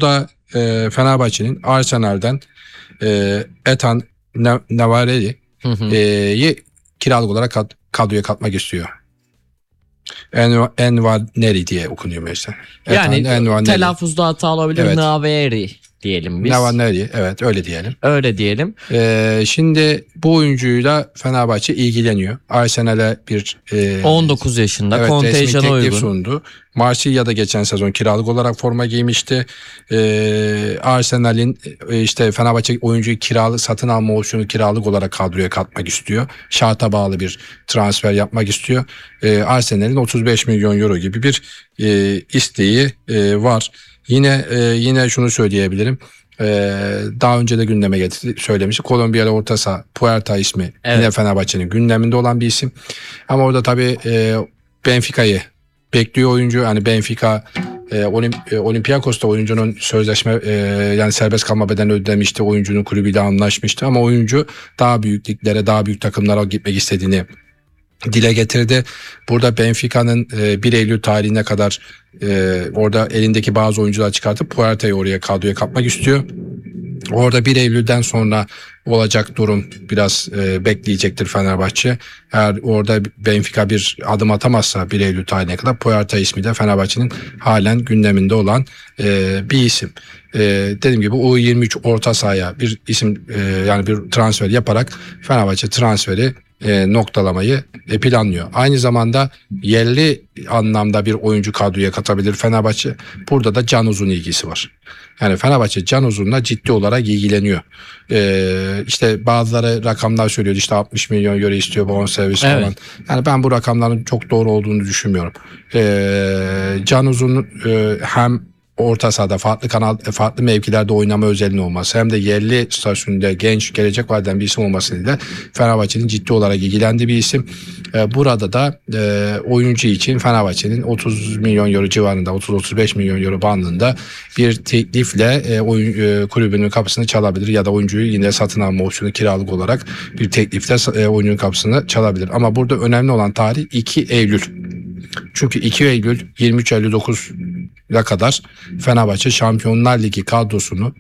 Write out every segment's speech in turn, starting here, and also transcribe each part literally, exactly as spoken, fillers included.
burada e, Fenerbahçe'nin Arsenal'den e, Ethan Nwanere'yi kiralık olarak kad- kadroya katmak istiyor. Enva- Envaneri diye okunuyor işte. Yani Ethan Nwanery. telaffuzda hata olabilir. Evet. Nwanery diyelim biz. Nwanery, evet öyle diyelim. Öyle diyelim. Ee, şimdi bu oyuncuyla Fenerbahçe ilgileniyor. Arsenal'e bir e, on dokuz yaşında, evet, kontenjana resmi teklif uygun. sundu. Marsilya'da geçen sezon kiralık olarak forma giymişti. Ee, Arsenal'in e, işte Fenerbahçe oyuncuyu kiralık satın alma opsiyonu kiralık olarak kadroya katmak istiyor. Şarta bağlı bir transfer yapmak istiyor. Ee, Arsenal'in otuz beş milyon euro gibi bir e, isteği e, var. Yine e, yine şunu söyleyebilirim. Ee, daha önce de gündeme getirdi, söylemiştik. Kolombiyalı orta saha Puerta ismi Evet. yine Fenerbahçe'nin gündeminde olan bir isim. Ama orada tabii e, Benfica'yı bekliyor oyuncu. Yani Benfica e, Olimp- e, Olympiakos'ta oyuncunun sözleşme e, yani serbest kalma bedeni ödemişti. Oyuncunun kulübüyle anlaşmıştı. Ama oyuncu daha büyük liglere, daha büyük takımlara gitmek istediğini dile getirdi. Burada Benfica'nın e, bir Eylül tarihine kadar e, orada elindeki bazı oyuncular çıkartıp Puerta'yı oraya kadroya katmak istiyor. Orada bir Eylül'den sonra olacak durum biraz e, bekleyecektir Fenerbahçe. Eğer orada Benfica bir adım atamazsa bir Eylül tarihine kadar Puerta ismi de Fenerbahçe'nin halen gündeminde olan e, bir isim. E, dediğim gibi U yirmi üç orta sahaya bir isim e, yani bir transfer yaparak Fenerbahçe transferi E, noktalamayı e, planlıyor. Aynı zamanda yerli anlamda bir oyuncu kadroya katabilir Fenerbahçe. Burada da Can Uzun ilgisi var. Yani Fenerbahçe Can Uzun'la ciddi olarak ilgileniyor. E, işte bazıları rakamlar söylüyor. İşte altmış milyon euro istiyor bonservis Evet. falan. Yani ben bu rakamların çok doğru olduğunu düşünmüyorum. E, Can Uzun e, hem orta sahada farklı kanal farklı mevkilerde oynama özelliği olması hem de yerli statüsünde genç gelecek vadeden bir isim olmasıyla Fenerbahçe'nin ciddi olarak ilgilendiği bir isim. Ee, burada da e, oyuncu için Fenerbahçe'nin otuz milyon euro civarında otuz otuz beş milyon euro bandında bir teklifle e, oyun, e, kulübünün kapısını çalabilir ya da oyuncuyu yine satın alma opsiyonu kiralık olarak bir teklifle e, oyuncunun kapısını çalabilir. Ama burada önemli olan tarih iki Eylül. Çünkü iki Eylül yirmi üç elli dokuza kadar Fenerbahçe Şampiyonlar Ligi kadrosunu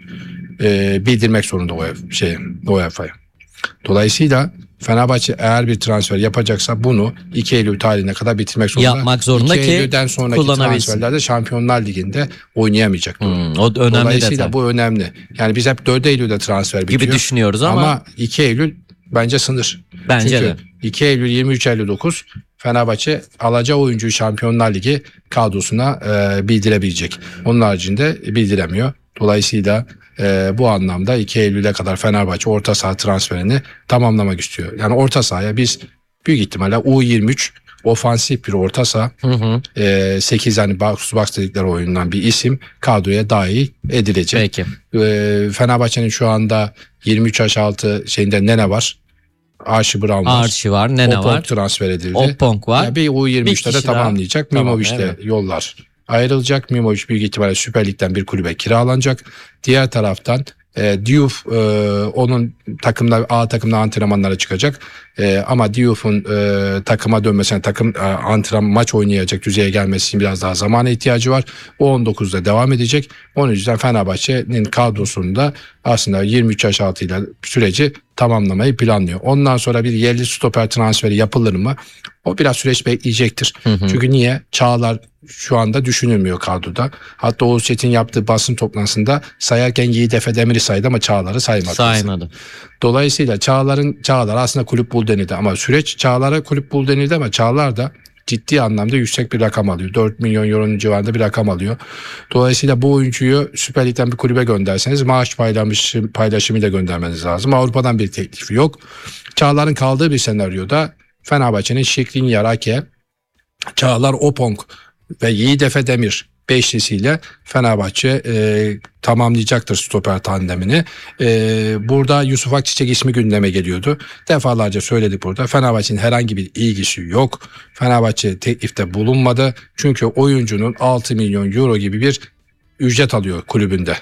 e, bildirmek zorunda o şey O E F A'ya. Dolayısıyla Fenerbahçe eğer bir transfer yapacaksa bunu iki Eylül tarihine kadar bitirmek zorunda. Yapmak zorunda iki ki Eylül'den sonraki kullanabilsin. transferlerde Şampiyonlar Ligi'nde oynayamayacak. Hmm, o önemli Dolayısıyla detay. bu önemli. Yani biz hep dört Eylül'de transfer bitiyor. Gibi düşünüyoruz ama, Ama iki Eylül bence sınır. Bence Çünkü de. iki Eylül yirmi üç elli dokuz Fenerbahçe alacağı oyuncuyu Şampiyonlar Ligi kadrosuna e, bildirebilecek. Onun haricinde bildiremiyor. Dolayısıyla e, bu anlamda iki Eylül'e kadar Fenerbahçe orta saha transferini tamamlamak istiyor. Yani orta sahaya biz büyük ihtimalle U yirmi üç ofansif bir orta saha, Hı hı. e, sekiz hani box to box dedikleri oyundan bir isim kadroya dahil edilecek. Peki. E, Fenerbahçe'nin şu anda yirmi üç yaş altı şeyinde Nene var. Archie Brown var. Archie var, Nene Opong var. transfer edildi. Opong var. Yani bir U yirmi üçte Bir de kişi daha. tamamlayacak. Tamam, Mimovic de evet. yollar ayrılacak. Mimovic büyük ihtimalle Süper Lig'den bir kulübe kiralanacak. Diğer taraftan e, Diouf e, onun takımda A takımda antrenmanlara çıkacak. E, ama Diouf'un e, takıma dönmesine, takım e, antrenman maç oynayacak düzeye gelmesi için biraz daha zamana ihtiyacı var. O on dokuzda devam edecek. Onun yüzden Fenerbahçe'nin kadrosunda aslında yirmi üç yaş altıyla süreci tamamlamayı planlıyor. Ondan sonra bir yerli stoper transferi yapılır mı? O biraz süreç bekleyecektir. Hı hı. Çünkü niye? Çağlar şu anda düşünülmüyor kadroda. Hatta Oğuz Çetin yaptığı basın toplantısında sayarken Yiğit Efe Demir'i saydı ama Çağlar'ı saymadı. Saymadı. Dolayısıyla Çağlar'ın Çağlar aslında kulüp bul denildi ama süreç Çağlar'a kulüp bul denildi ama Çağlar da ciddi anlamda yüksek bir rakam alıyor. dört milyon euronun civarında bir rakam alıyor. Dolayısıyla bu oyuncuyu Süper Lig'den bir kulübe gönderseniz maaş paylaşımı, paylaşımı da göndermeniz lazım. Avrupa'dan bir teklifi yok. Çağlar'ın kaldığı bir senaryoda Fenerbahçe'nin Skriniar, Ake, Çağlar, Opong ve Yiğit Efe Demir beşlisiyle Fenerbahçe e, tamamlayacaktır stoper tandemini. E, burada Yusuf Akçiçek ismi gündeme geliyordu. Defalarca söyledik burada. Fenerbahçe'nin herhangi bir ilgisi yok. Fenerbahçe teklifte bulunmadı. Çünkü oyuncunun altı milyon euro gibi bir ücret alıyor kulübünde.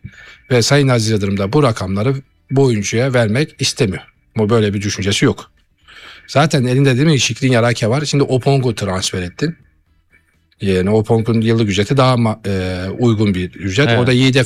Ve Sayın Aziz Yıldırım da bu rakamları bu oyuncuya vermek istemiyor. Ama böyle bir düşüncesi yok. Zaten elinde değil mi Skriniar, Ake var. Şimdi Opong'u transfer ettin. Yani Opong'un yıllık ücreti daha e, uygun bir ücret. Evet. Orada Yiğit